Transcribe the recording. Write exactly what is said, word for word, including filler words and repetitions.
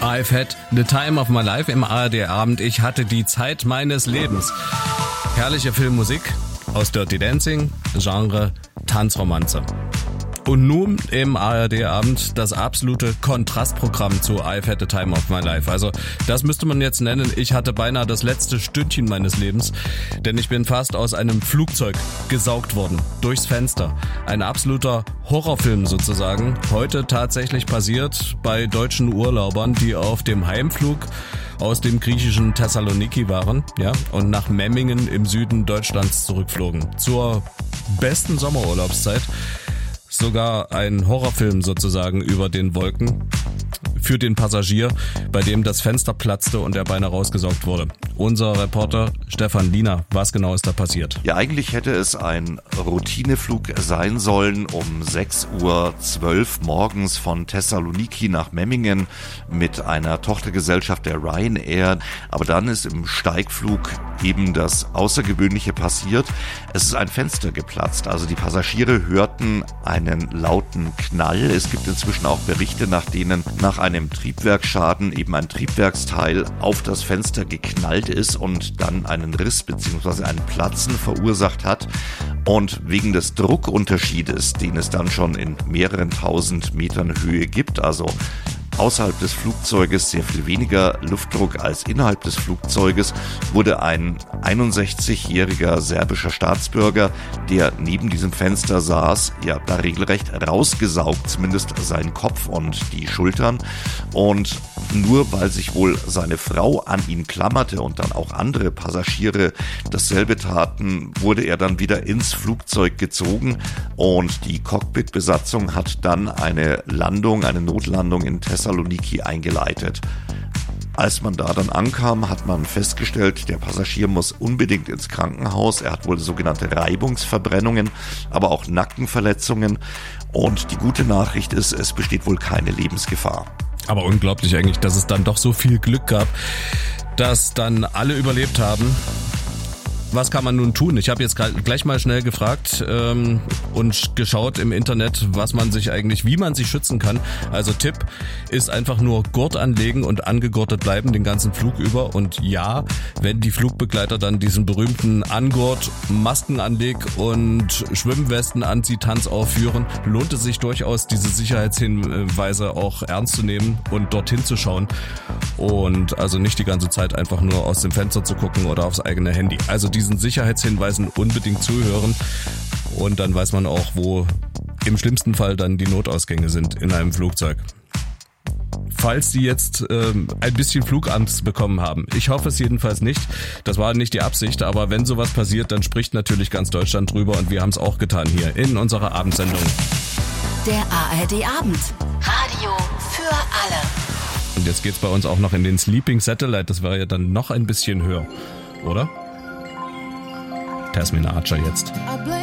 I've had the time of my life im A R D-Abend. Ich hatte die Zeit meines Lebens. Herrliche Filmmusik aus Dirty Dancing, Genre Tanzromanze. Und nun im A R D-Abend das absolute Kontrastprogramm zu I've had the time of my life. Also das müsste man jetzt nennen, ich hatte beinahe das letzte Stündchen meines Lebens, denn ich bin fast aus einem Flugzeug gesaugt worden, durchs Fenster. Ein absoluter Horrorfilm sozusagen, heute tatsächlich passiert bei deutschen Urlaubern, die auf dem Heimflug aus dem griechischen Thessaloniki waren, ja, und nach Memmingen im Süden Deutschlands zurückflogen. Zur besten Sommerurlaubszeit. Sogar ein Horrorfilm sozusagen über den Wolken für den Passagier, bei dem das Fenster platzte und er beinahe rausgesaugt wurde. Unser Reporter Stefan Liener, was genau ist da passiert? Ja, eigentlich hätte es ein Routineflug sein sollen um sechs Uhr zwölf morgens von Thessaloniki nach Memmingen mit einer Tochtergesellschaft der Ryanair. Aber dann ist im Steigflug eben das Außergewöhnliche passiert. Es ist ein Fenster geplatzt. Also die Passagiere hörten einen lauten Knall. Es gibt inzwischen auch Berichte, nach denen nach einem Triebwerksschaden eben ein Triebwerksteil auf das Fenster geknallt ist und dann einen Riss bzw. ein Platzen verursacht hat. Und wegen des Druckunterschiedes, den es dann schon in mehreren tausend Metern Höhe gibt, also außerhalb des Flugzeuges sehr viel weniger Luftdruck als innerhalb des Flugzeuges, wurde ein einundsechzigjähriger serbischer Staatsbürger, der neben diesem Fenster saß, ja da regelrecht rausgesaugt, zumindest seinen Kopf und die Schultern. Und nur weil sich wohl seine Frau an ihn klammerte und dann auch andere Passagiere dasselbe taten, wurde er dann wieder ins Flugzeug gezogen und die Cockpitbesatzung hat dann eine Landung, eine Notlandung in Thessaloniki eingeleitet. Als man da dann ankam, hat man festgestellt, der Passagier muss unbedingt ins Krankenhaus. Er hat wohl sogenannte Reibungsverbrennungen, aber auch Nackenverletzungen. Und die gute Nachricht ist, es besteht wohl keine Lebensgefahr. Aber unglaublich eigentlich, dass es dann doch so viel Glück gab, dass dann alle überlebt haben. Was kann man nun tun? Ich habe jetzt gleich mal schnell gefragt ähm, und geschaut im Internet, was man sich eigentlich, wie man sich schützen kann. Also Tipp ist einfach nur Gurt anlegen und angegurtet bleiben den ganzen Flug über. Und ja, wenn die Flugbegleiter dann diesen berühmten Angurt, Maskenanleg und Schwimmwestenanziehtanz aufführen, lohnt es sich durchaus, diese Sicherheitshinweise auch ernst zu nehmen und dorthin zu schauen. Und also nicht die ganze Zeit einfach nur aus dem Fenster zu gucken oder aufs eigene Handy. Also diesen Sicherheitshinweisen unbedingt zuhören und dann weiß man auch, wo im schlimmsten Fall dann die Notausgänge sind in einem Flugzeug. Falls Sie jetzt ähm, ein bisschen Flugangst bekommen haben, ich hoffe es jedenfalls nicht, das war nicht die Absicht, aber wenn sowas passiert, dann spricht natürlich ganz Deutschland drüber und wir haben es auch getan hier in unserer Abendsendung. Der A R D-Abend. Radio für alle. Und jetzt geht's bei uns auch noch in den Sleeping Satellite, das wäre ja dann noch ein bisschen höher, oder? Tasmin Archer jetzt.